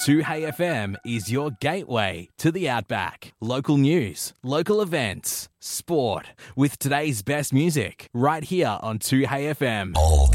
2Hey FM is your gateway to the Outback. Local news, local events, sport, with today's best music, right here on 2Hey FM.